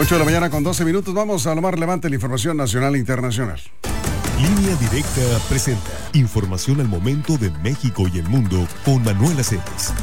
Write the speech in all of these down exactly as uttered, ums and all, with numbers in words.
ocho de la mañana con doce minutos. Vamos a lo más relevante de la información nacional e internacional. Línea Directa presenta información al momento de México y el mundo con Manuel Aceves.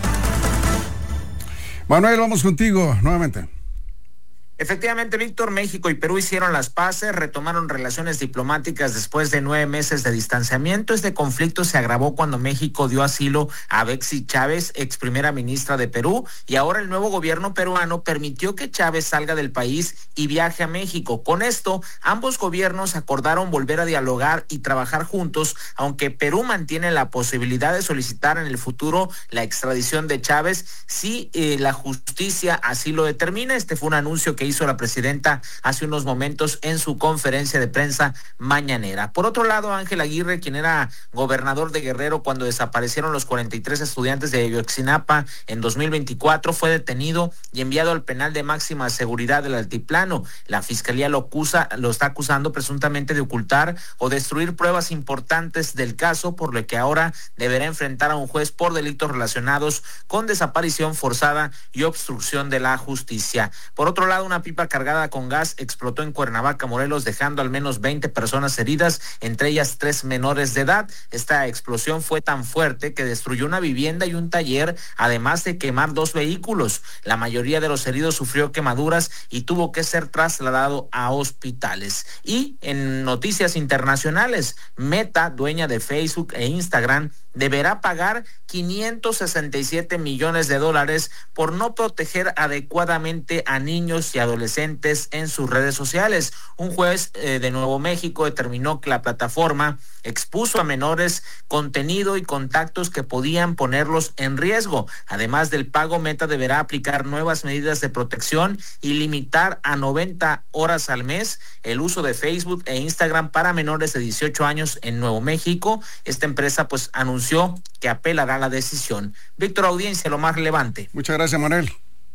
Manuel, vamos contigo nuevamente. Efectivamente, Víctor, México y Perú hicieron las paces, retomaron relaciones diplomáticas después de nueve meses de distanciamiento. Este conflicto se agravó cuando México dio asilo a Betsy Chávez, ex primera ministra de Perú, y ahora el nuevo gobierno peruano permitió que Chávez salga del país y viaje a México. Con esto, ambos gobiernos acordaron volver a dialogar y trabajar juntos, aunque Perú mantiene la posibilidad de solicitar en el futuro la extradición de Chávez si eh, la justicia así lo determina. Este fue un anuncio que hizo la presidenta hace unos momentos en su conferencia de prensa mañanera. Por otro lado, Ángel Aguirre, quien era gobernador de Guerrero cuando desaparecieron los cuarenta y tres estudiantes de Ayotzinapa en dos mil veinticuatro, fue detenido y enviado al penal de máxima seguridad del Altiplano. La fiscalía lo acusa, lo está acusando presuntamente de ocultar o destruir pruebas importantes del caso, por lo que ahora deberá enfrentar a un juez por delitos relacionados con desaparición forzada y obstrucción de la justicia. Por otro lado, una pipa cargada con gas explotó en Cuernavaca, Morelos, dejando al menos veinte personas heridas, entre ellas tres menores de edad. Esta explosión fue tan fuerte que destruyó una vivienda y un taller, además de quemar dos vehículos. La mayoría de los heridos sufrió quemaduras y tuvo que ser trasladado a hospitales. Y en noticias internacionales, Meta, dueña de Facebook e Instagram, deberá pagar quinientos sesenta y siete millones de dólares por no proteger adecuadamente a niños y adolescentes en sus redes sociales. Un juez eh, de Nuevo México determinó que la plataforma expuso a menores contenido y contactos que podían ponerlos en riesgo. Además del pago, Meta deberá aplicar nuevas medidas de protección y limitar a noventa horas al mes el uso de Facebook e Instagram para menores de dieciocho años en Nuevo México. Esta empresa pues anunció que apelará a la decisión. Víctor, audiencia, lo más relevante. Muchas gracias, Manuel.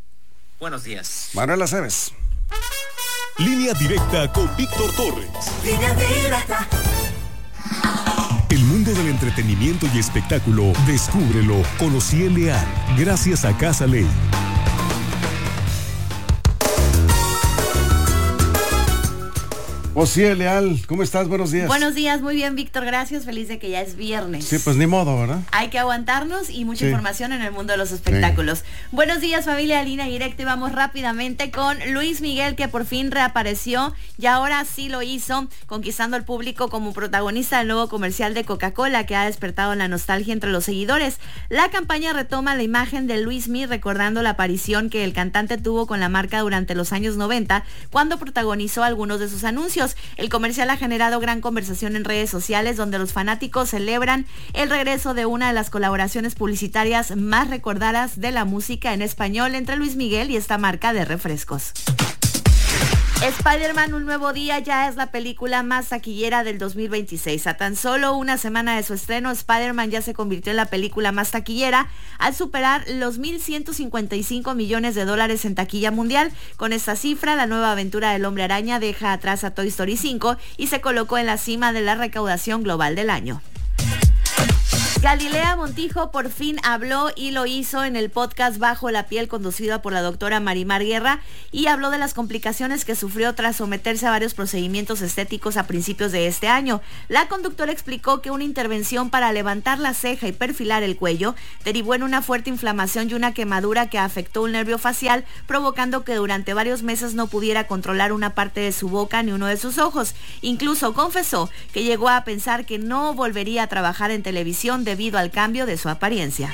Buenos días. Manuel Aceves. Línea Directa con Víctor Torres. Línea Directa. El mundo del entretenimiento y espectáculo, descúbrelo con Ociel Leal, gracias a Casa Ley. Ociel Leal, ¿cómo estás? Buenos días. Buenos días, muy bien, Víctor, gracias. Feliz de que ya es viernes. Sí, pues ni modo, ¿verdad? Hay que aguantarnos y mucha sí. información en el mundo de los espectáculos. Sí. Buenos días, familia de Línea Directa, y vamos rápidamente con Luis Miguel, que por fin reapareció y ahora sí lo hizo, conquistando al público como protagonista del nuevo comercial de Coca-Cola, que ha despertado la nostalgia entre los seguidores. La campaña retoma la imagen de Luis Miguel, recordando la aparición que el cantante tuvo con la marca durante los años noventa, cuando protagonizó algunos de sus anuncios. El comercial ha generado gran conversación en redes sociales, donde los fanáticos celebran el regreso de una de las colaboraciones publicitarias más recordadas de la música en español entre Luis Miguel y esta marca de refrescos. Spider-Man Un Nuevo Día ya es la película más taquillera del dos mil veintiséis. A tan solo una semana de su estreno, Spider-Man ya se convirtió en la película más taquillera al superar los mil ciento cincuenta y cinco millones de dólares en taquilla mundial. Con esta cifra, la nueva aventura del Hombre Araña deja atrás a Toy Story cinco y se colocó en la cima de la recaudación global del año. Galilea Montijo por fin habló y lo hizo en el podcast Bajo la Piel, conducido por la doctora Marimar Guerra, y habló de las complicaciones que sufrió tras someterse a varios procedimientos estéticos a principios de este año. La conductora explicó que una intervención para levantar la ceja y perfilar el cuello derivó en una fuerte inflamación y una quemadura que afectó un nervio facial, provocando que durante varios meses no pudiera controlar una parte de su boca ni uno de sus ojos. Incluso confesó que llegó a pensar que no volvería a trabajar en televisión de debido al cambio de su apariencia.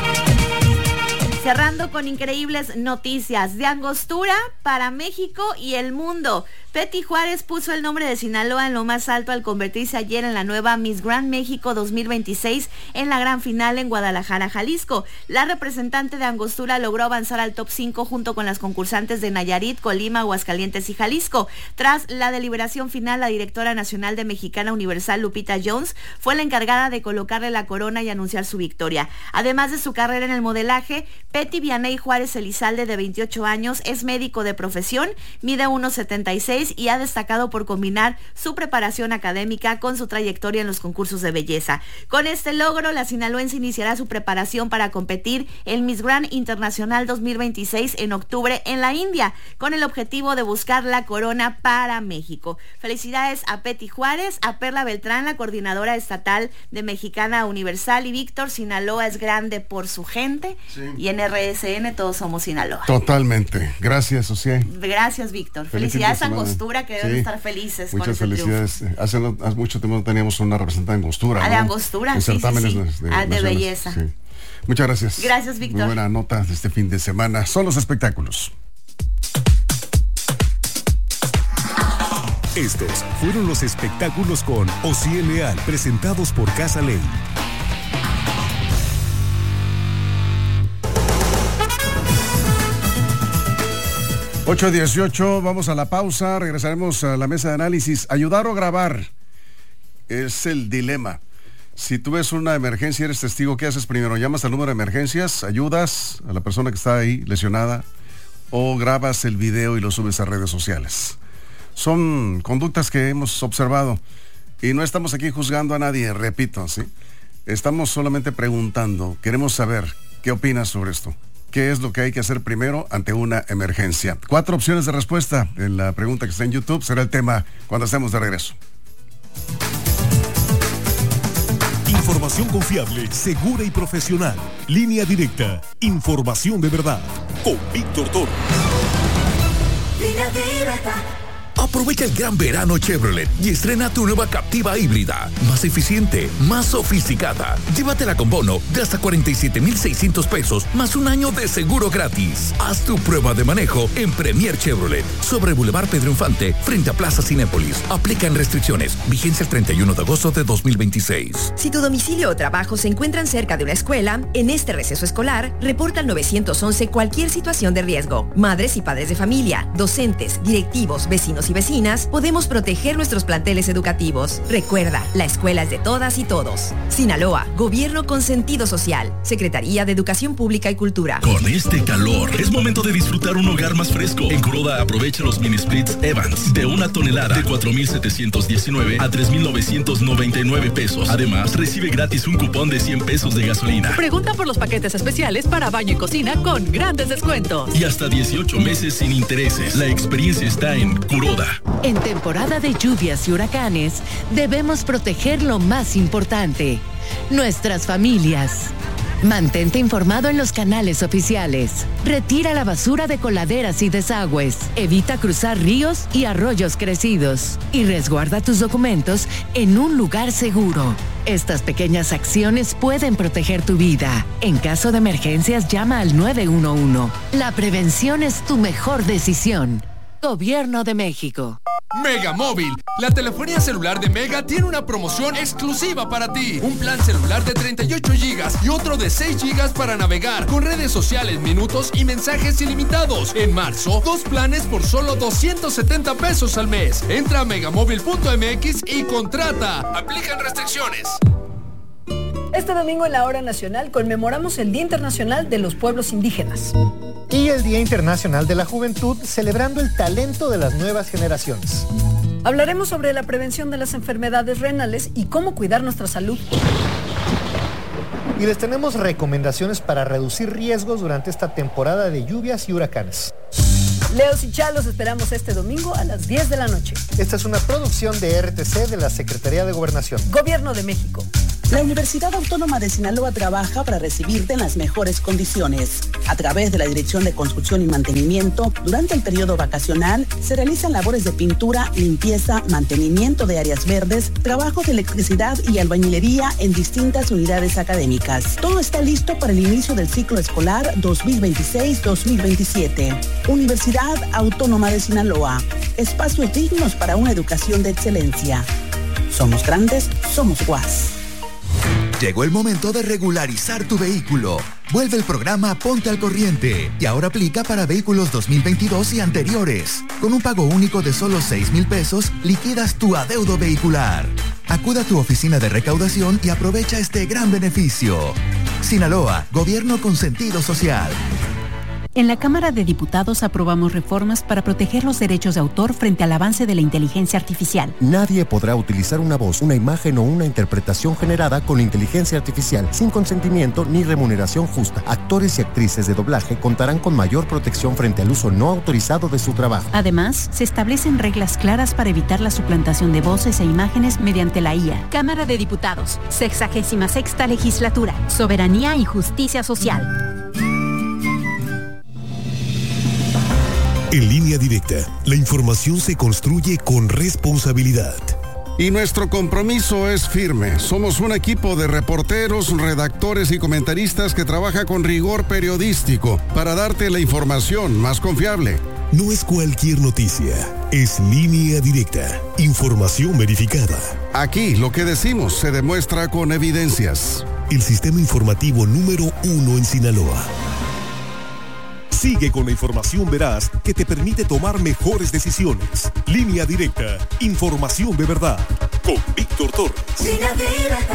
Cerrando con increíbles noticias de Angostura para México y el mundo. Petty Juárez puso el nombre de Sinaloa en lo más alto al convertirse ayer en la nueva Miss Grand México dos mil veintiséis en la gran final en Guadalajara, Jalisco. La representante de Angostura logró avanzar al top cinco junto con las concursantes de Nayarit, Colima, Aguascalientes y Jalisco. Tras la deliberación final, la directora nacional de Mexicana Universal, Lupita Jones, fue la encargada de colocarle la corona y anunciar su victoria. Además de su carrera en el modelaje, Petty Vianey Juárez Elizalde, de veintiocho años, es médico de profesión, mide uno setenta y seis veintiséis y ha destacado por combinar su preparación académica con su trayectoria en los concursos de belleza. Con este logro, la sinaloense iniciará su preparación para competir en Miss Grand Internacional dos mil veintiséis en octubre en la India, con el objetivo de buscar la corona para México. Felicidades a Peti Juárez, a Perla Beltrán, la coordinadora estatal de Mexicana Universal, y Víctor, Sinaloa es grande por su gente, sí. Y en R S N todos somos Sinaloa. Totalmente. Gracias, Ocié. Gracias, Víctor. Feliz Felicidades a Angostura, que sí. Deben estar felices. Muchas con felicidades. Hace, hace mucho tiempo no teníamos una representante de Angostura. A ¿no? de Angostura, en sí, certámenes sí, sí. De, ah, de belleza. Sí. Muchas gracias. Gracias, Víctor. Muy buena nota de este fin de semana. Son los espectáculos. Estos fueron los espectáculos con Ociel Leal, presentados por Casa Ley. ocho dieciocho, vamos a la pausa, regresaremos a la mesa de análisis. ¿Ayudar o grabar? Es el dilema. Si tú ves una emergencia y eres testigo, ¿qué haces primero? ¿Llamas al número de emergencias? ¿Ayudas a la persona que está ahí lesionada? ¿O grabas el video y lo subes a redes sociales? Son conductas que hemos observado y no estamos aquí juzgando a nadie, repito, ¿sí? Estamos solamente preguntando, queremos saber qué opinas sobre esto. ¿Qué es lo que hay que hacer primero ante una emergencia? Cuatro opciones de respuesta en la pregunta que está en YouTube. Será el tema cuando estemos de regreso. Información confiable, segura y profesional. Línea directa. Información de verdad. Con Víctor Toro. Línea directa. Aprovecha el gran verano Chevrolet y estrena tu nueva Captiva híbrida, más eficiente, más sofisticada. Llévatela con bono de hasta cuarenta y siete mil seiscientos pesos, más un año de seguro gratis. Haz tu prueba de manejo en Premier Chevrolet, sobre Boulevard Pedro Infante, frente a Plaza Cinépolis. Aplican restricciones. Vigencia el treinta y uno de agosto de dos mil veintiséis. Si tu domicilio o trabajo se encuentran cerca de una escuela, en este receso escolar, reporta al nueve once cualquier situación de riesgo. Madres y padres de familia, docentes, directivos, vecinos y vecinas, podemos proteger nuestros planteles educativos. Recuerda, la escuela es de todas y todos. Sinaloa, Gobierno con sentido social. Secretaría de Educación Pública y Cultura. Con este calor, es momento de disfrutar un hogar más fresco. En Kuroda aprovecha los mini splits Evans de una tonelada de cuatro mil setecientos diecinueve a tres mil novecientos noventa y nueve pesos. Además, recibe gratis un cupón de cien pesos de gasolina. Pregunta por los paquetes especiales para baño y cocina con grandes descuentos. Y hasta dieciocho meses sin intereses. La experiencia está en Kuroda. En temporada de lluvias y huracanes, debemos proteger lo más importante, nuestras familias. Mantente informado en los canales oficiales. Retira la basura de coladeras y desagües. Evita cruzar ríos y arroyos crecidos. Y resguarda tus documentos en un lugar seguro. Estas pequeñas acciones pueden proteger tu vida. En caso de emergencias, llama al nueve uno uno. La prevención es tu mejor decisión. Gobierno de México. Mega Móvil, la telefonía celular de Mega tiene una promoción exclusiva para ti. Un plan celular de treinta y ocho gigas y otro de seis gigas para navegar con redes sociales, minutos y mensajes ilimitados. En marzo, dos planes por solo doscientos setenta pesos al mes. Entra a megamóvil punto m x y contrata. Aplican restricciones. Este domingo en la Hora Nacional conmemoramos el Día Internacional de los Pueblos Indígenas. Y el Día Internacional de la Juventud, celebrando el talento de las nuevas generaciones. Hablaremos sobre la prevención de las enfermedades renales y cómo cuidar nuestra salud. Y les tenemos recomendaciones para reducir riesgos durante esta temporada de lluvias y huracanes. Leos y Chalos esperamos este domingo a las diez de la noche. Esta es una producción de R T C de la Secretaría de Gobernación. Gobierno de México. La Universidad Autónoma de Sinaloa trabaja para recibirte en las mejores condiciones. A través de la Dirección de Construcción y Mantenimiento, durante el periodo vacacional, se realizan labores de pintura, limpieza, mantenimiento de áreas verdes, trabajos de electricidad y albañilería en distintas unidades académicas. Todo está listo para el inicio del ciclo escolar dos mil veintiséis dos mil veintisiete. Universidad Autónoma de Sinaloa. Espacios dignos para una educación de excelencia. Somos grandes, somos U A S. Llegó el momento de regularizar tu vehículo. Vuelve el programa Ponte al Corriente y ahora aplica para vehículos dos mil veintidós y anteriores. Con un pago único de solo seis mil pesos, liquidas tu adeudo vehicular. Acuda a tu oficina de recaudación y aprovecha este gran beneficio. Sinaloa, Gobierno con sentido social. En la Cámara de Diputados aprobamos reformas para proteger los derechos de autor frente al avance de la inteligencia artificial. Nadie podrá utilizar una voz, una imagen o una interpretación generada con inteligencia artificial sin consentimiento ni remuneración justa. Actores y actrices de doblaje contarán con mayor protección frente al uso no autorizado de su trabajo. Además, se establecen reglas claras para evitar la suplantación de voces e imágenes mediante la I A. Cámara de Diputados, sexagésima sexta legislatura, soberanía y justicia social. En Línea Directa, la información se construye con responsabilidad. Y nuestro compromiso es firme. Somos un equipo de reporteros, redactores y comentaristas que trabaja con rigor periodístico para darte la información más confiable. No es cualquier noticia, es Línea Directa, información verificada. Aquí lo que decimos se demuestra con evidencias. El sistema informativo número uno en Sinaloa. Sigue con la información veraz que te permite tomar mejores decisiones. Línea Directa, información de verdad. Con Víctor Torres. Línea Directa.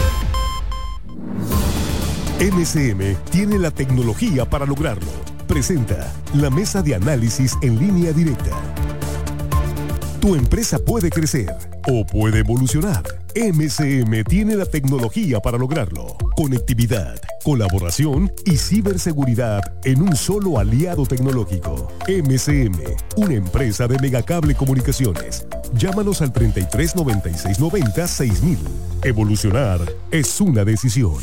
M S M tiene la tecnología para lograrlo. Presenta la mesa de análisis en Línea Directa. Tu empresa puede crecer o puede evolucionar. M S M tiene la tecnología para lograrlo. Conectividad, colaboración y ciberseguridad en un solo aliado tecnológico. M S M, una empresa de Megacable Comunicaciones. Llámanos al treinta y tres noventa y seis noventa seis mil. Evolucionar es una decisión.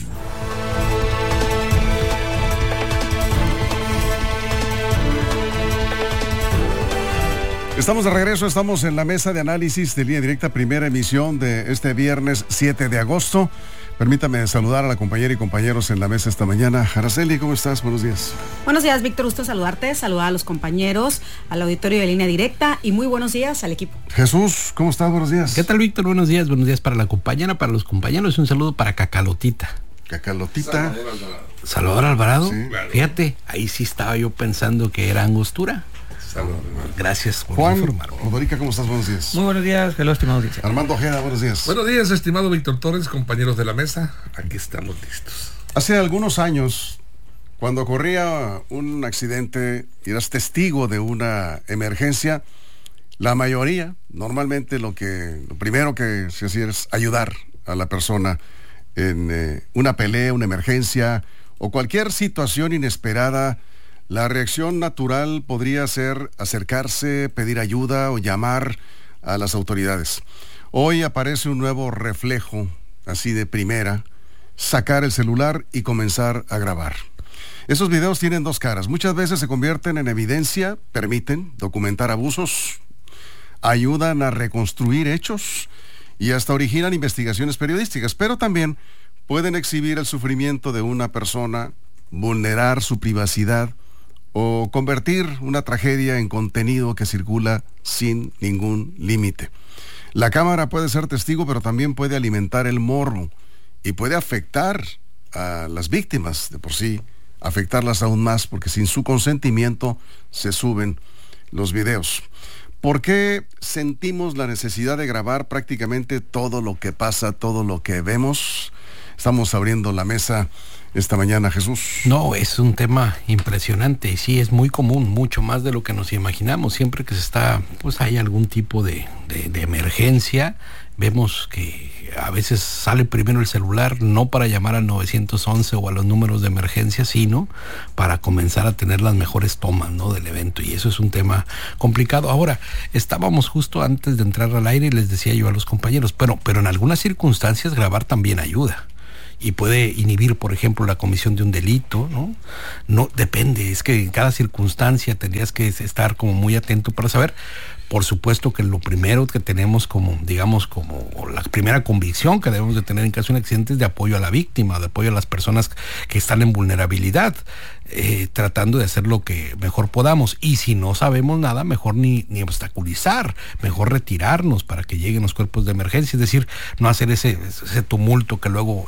Estamos de regreso, estamos en la mesa de análisis de Línea Directa, primera emisión de este viernes siete de agosto. Permítame saludar a la compañera y compañeros en la mesa esta mañana. Araceli, ¿cómo estás? Buenos días. Buenos días, Víctor, gusto saludarte, saludar a los compañeros, al auditorio de Línea Directa y muy buenos días al equipo. Jesús, ¿cómo estás? Buenos días. ¿Qué tal, Víctor? Buenos días, buenos días para la compañera, para los compañeros y un saludo para Cacalotita. Cacalotita. Salvador Alvarado. Sí. Fíjate, ahí sí estaba yo pensando que era angostura. Gracias por Juan, informarme. Odorica, ¿cómo estás? Buenos días. Muy buenos días, hello, estimado audiencia. Armando Ojeda, buenos días. Buenos días, estimado Víctor Torres, compañeros de la mesa. Aquí estamos listos. Hace algunos años, cuando ocurría un accidente y eras testigo de una emergencia, la mayoría, normalmente lo que lo primero que se hacía es ayudar a la persona en eh, una pelea, una emergencia o cualquier situación inesperada. La reacción natural podría ser acercarse, pedir ayuda o llamar a las autoridades. Hoy aparece un nuevo reflejo, así de primera, sacar el celular y comenzar a grabar. Esos videos tienen dos caras. Muchas veces se convierten en evidencia, permiten documentar abusos, ayudan a reconstruir hechos y hasta originan investigaciones periodísticas, pero también pueden exhibir el sufrimiento de una persona, vulnerar su privacidad o convertir una tragedia en contenido que circula sin ningún límite. La cámara puede ser testigo, pero también puede alimentar el morbo y puede afectar a las víctimas de por sí, afectarlas aún más, porque sin su consentimiento se suben los videos. ¿Por qué sentimos la necesidad de grabar prácticamente todo lo que pasa, todo lo que vemos? Estamos abriendo la mesa esta mañana, Jesús. No, es un tema impresionante y sí, es muy común, mucho más de lo que nos imaginamos. Siempre que se está, pues hay algún tipo de, de, de emergencia, vemos que a veces sale primero el celular, no para llamar al nueve once o a los números de emergencia, sino para comenzar a tener las mejores tomas, ¿no?, del evento, y eso es un tema complicado. Ahora, estábamos justo antes de entrar al aire y les decía yo a los compañeros, pero, pero en algunas circunstancias grabar también ayuda. Y puede inhibir, por ejemplo, la comisión de un delito, ¿no? No, depende, es que en cada circunstancia tendrías que estar como muy atento para saber. Por supuesto que lo primero que tenemos como, digamos, como la primera convicción que debemos de tener en caso de un accidente es de apoyo a la víctima, de apoyo a las personas que están en vulnerabilidad, eh, tratando de hacer lo que mejor podamos. Y si no sabemos nada, mejor ni, ni obstaculizar, mejor retirarnos para que lleguen los cuerpos de emergencia, es decir, no hacer ese, ese tumulto que luego hace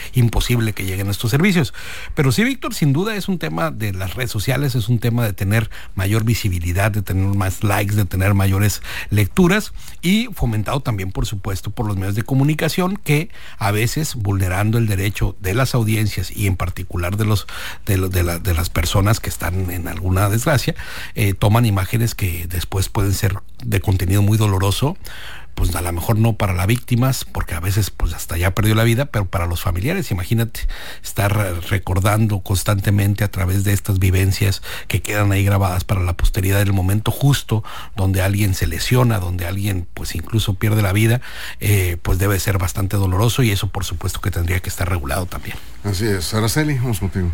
imposible que lleguen estos servicios. Pero sí, Víctor, sin duda es un tema de las redes sociales, es un tema de tener mayor visibilidad, de tener más likes, de tener mayores lecturas, y fomentado también, por supuesto, por los medios de comunicación, que a veces, vulnerando el derecho de las audiencias y en particular de los de, los, de, la, de las personas que están en alguna desgracia, eh, toman imágenes que después pueden ser de contenido muy doloroso, pues a lo mejor no para las víctimas, porque a veces pues hasta ya perdió la vida, pero para los familiares, imagínate estar recordando constantemente a través de estas vivencias que quedan ahí grabadas para la posteridad, del momento justo donde alguien se lesiona, donde alguien pues incluso pierde la vida, eh, pues debe ser bastante doloroso, y eso por supuesto que tendría que estar regulado también. Así es. Araceli, vamos contigo.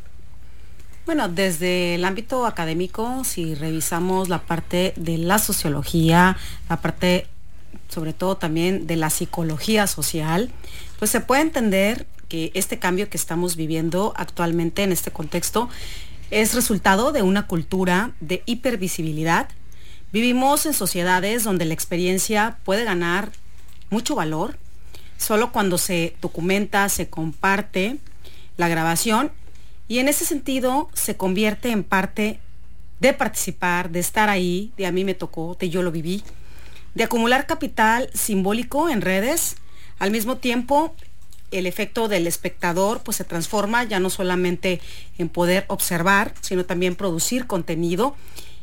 Bueno, desde el ámbito académico, si revisamos la parte de la sociología, la parte sobre todo también de la psicología social, pues se puede entender que este cambio que estamos viviendo actualmente en este contexto es resultado de una cultura de hipervisibilidad. Vivimos en sociedades donde la experiencia puede ganar mucho valor solo cuando se documenta, se comparte la grabación, y en ese sentido se convierte en parte de participar, de estar ahí, de a mí me tocó, de yo lo viví, de acumular capital simbólico en redes. Al mismo tiempo, el efecto del espectador pues se transforma ya no solamente en poder observar, sino también producir contenido.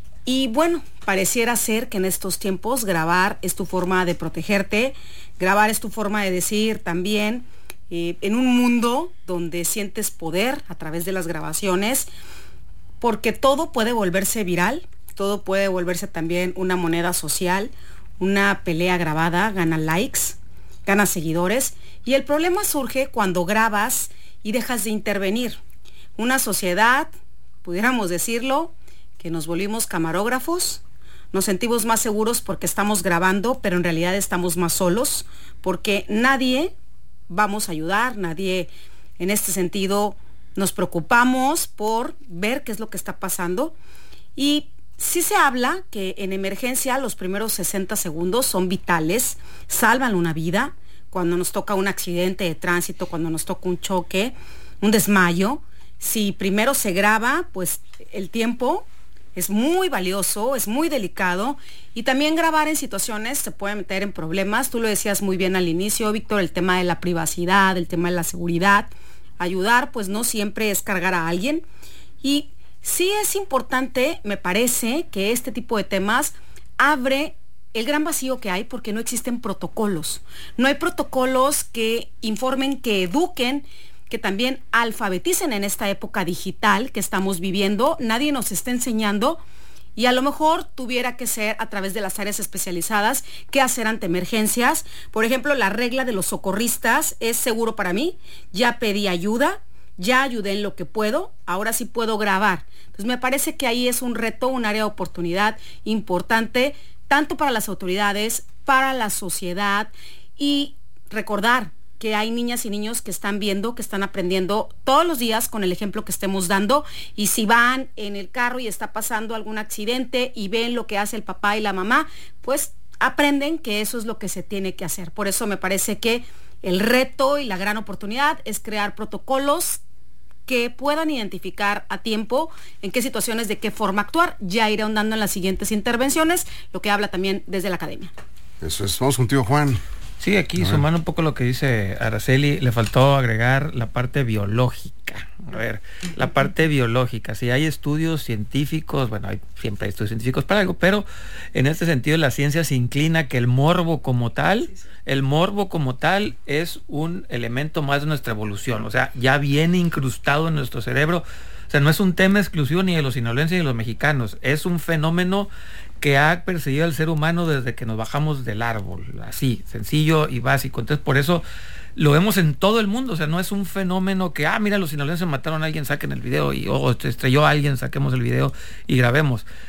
Y bueno, pareciera ser que en estos tiempos grabar es tu forma de protegerte, grabar es tu forma de decir también, eh, en un mundo donde sientes poder a través de las grabaciones, porque todo puede volverse viral, todo puede volverse también una moneda social. Una pelea grabada gana likes, gana seguidores, y el problema surge cuando grabas y dejas de intervenir. Una sociedad, pudiéramos decirlo, que nos volvimos camarógrafos, nos sentimos más seguros porque estamos grabando, pero en realidad estamos más solos, porque nadie vamos a ayudar, nadie en este sentido nos preocupamos por ver qué es lo que está pasando. Y sí se habla que en emergencia los primeros sesenta segundos son vitales, salvan una vida. Cuando nos toca un accidente de tránsito, cuando nos toca un choque, un desmayo, si primero se graba, pues el tiempo es muy valioso, es muy delicado, y también grabar en situaciones se puede meter en problemas. Tú lo decías muy bien al inicio, Víctor, el tema de la privacidad, el tema de la seguridad. Ayudar pues no siempre es cargar a alguien, y sí es importante, me parece, que este tipo de temas abre el gran vacío que hay porque no existen protocolos. No hay protocolos que informen, que eduquen, que también alfabeticen en esta época digital que estamos viviendo. Nadie nos está enseñando, y a lo mejor tuviera que ser a través de las áreas especializadas qué hacer ante emergencias. Por ejemplo, la regla de los socorristas es seguro para mí, ya pedí ayuda, ya ayudé en lo que puedo, ahora sí puedo grabar. Entonces me parece que ahí es un reto, un área de oportunidad importante, tanto para las autoridades, para la sociedad, y recordar que hay niñas y niños que están viendo, que están aprendiendo todos los días con el ejemplo que estemos dando, y si van en el carro y está pasando algún accidente y ven lo que hace el papá y la mamá, pues aprenden que eso es lo que se tiene que hacer. Por eso me parece que el reto y la gran oportunidad es crear protocolos que puedan identificar a tiempo en qué situaciones, de qué forma actuar. Ya iré ahondando en las siguientes intervenciones, lo que habla también desde la academia. Eso es. Vamos contigo, Juan. Sí, aquí sumando un poco lo que dice Araceli, le faltó agregar la parte biológica. A ver, la parte biológica, si hay estudios científicos, bueno, hay, siempre hay estudios científicos para algo, pero en este sentido la ciencia se inclina que el morbo como tal, el morbo como tal es un elemento más de nuestra evolución, o sea, ya viene incrustado en nuestro cerebro. O sea, no es un tema exclusivo ni de los sinaloenses ni de los mexicanos, es un fenómeno que ha perseguido al ser humano desde que nos bajamos del árbol, así, sencillo y básico. Entonces, por eso lo vemos en todo el mundo. O sea, no es un fenómeno que, ah, mira, los sinaloenses mataron a alguien, saquen el video, y, o oh, estrelló a alguien, saquemos el video y grabemos.